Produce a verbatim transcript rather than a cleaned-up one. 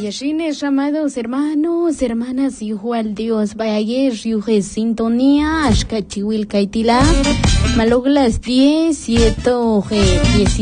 Yashines, amados hermanos, hermanas, hijo al Dios, vaya riuje sintonía, ashkachiwil kaitila, maloglas diez, siete, diez.